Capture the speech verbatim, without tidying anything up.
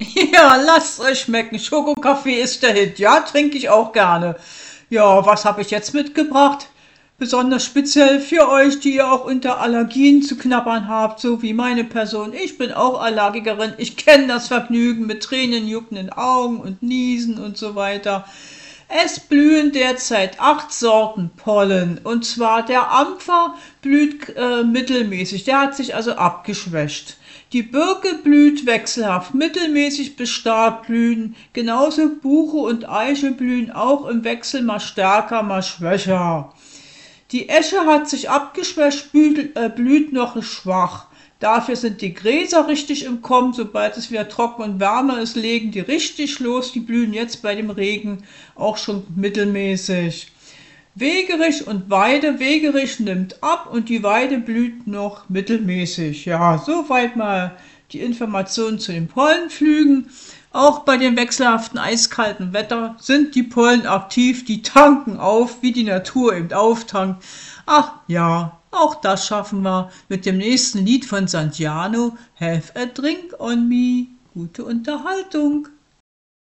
Ja, lasst euch schmecken. Schokokaffee ist der Hit. Ja, trinke ich auch gerne. Ja, was habe ich jetzt mitgebracht? Besonders speziell für euch, die ihr auch unter Allergien zu knabbern habt, so wie meine Person. Ich bin auch Allergikerin. Ich kenne das Vergnügen mit Tränen, juckenden Augen und Niesen und so weiter. Es blühen derzeit acht Sorten Pollen. Und zwar der Ampfer blüht äh, mittelmäßig. Der hat sich also abgeschwächt. Die Birke blüht wechselhaft mittelmäßig bis stark blühen. Genauso Buche und Eiche blühen auch im Wechsel mal stärker, mal schwächer. Die Esche hat sich abgeschwächt, blüht, äh, blüht noch schwach. Dafür sind die Gräser richtig im Kommen. Sobald es wieder trocken und wärmer ist, legen die richtig los. Die blühen jetzt bei dem Regen auch schon mittelmäßig. Wegerich und Weide. Wegerich nimmt ab und die Weide blüht noch mittelmäßig. Ja, soweit mal die Informationen zu den Pollenflügen. Auch bei dem wechselhaften eiskalten Wetter sind die Pollen aktiv, die tanken auf, wie die Natur eben auftankt. Ach ja, auch das schaffen wir mit dem nächsten Lied von Santiano, Have a Drink on Me. Gute Unterhaltung.